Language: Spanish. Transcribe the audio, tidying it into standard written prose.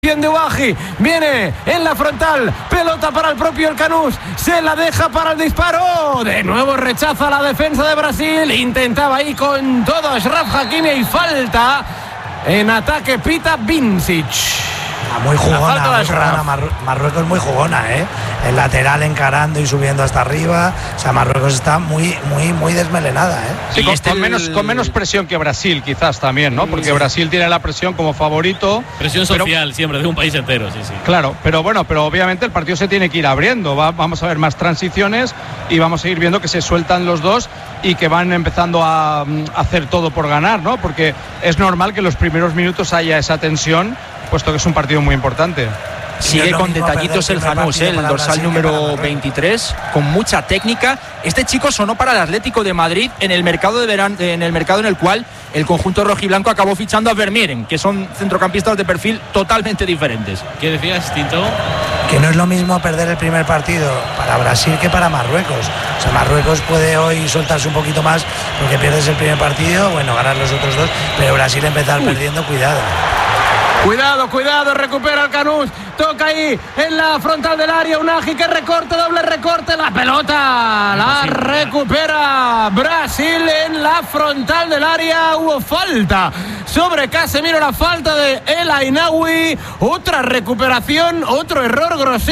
de Ubaji, viene en la frontal, pelota para el propio El Canús, se la deja para el disparo, de nuevo rechaza la defensa de Brasil, intentaba ahí con todo Achraf Hakimi y falta en ataque, pita Vincic. Muy jugona, Marruecos muy jugona, el lateral encarando y subiendo hasta arriba. O sea, Marruecos está muy desmelenada, Sí, con menos presión que Brasil, quizás también, ¿no? Porque sí. Brasil tiene la presión como favorito. Presión social siempre de un país entero, sí. Claro, pero obviamente el partido se tiene que ir abriendo. Vamos a ver más transiciones y vamos a ir viendo que se sueltan los dos y que van empezando a hacer todo por ganar, ¿no? Porque es normal que en los primeros minutos haya esa tensión, puesto que es un partido muy importante. Sigue con detallitos el Janús, el dorsal número 23, con mucha técnica. Este chico sonó para el Atlético de Madrid en el mercado en el cual el conjunto rojiblanco acabó fichando a Vermeeren, que son centrocampistas de perfil totalmente diferentes. ¿Qué decías, Tinto? Que no es lo mismo perder el primer partido para Brasil que para Marruecos. O sea, Marruecos puede hoy soltarse un poquito más porque pierdes el primer partido, ganar los otros dos, pero Brasil empezar perdiendo, cuidado. Cuidado, recupera el Canús, toca ahí en la frontal del área, Unagi que recorte, doble recorte, la pelota la recupera Brasil en la frontal del área, hubo falta sobre Casemiro, la falta de El Ainaoui, otra recuperación, otro error grosero.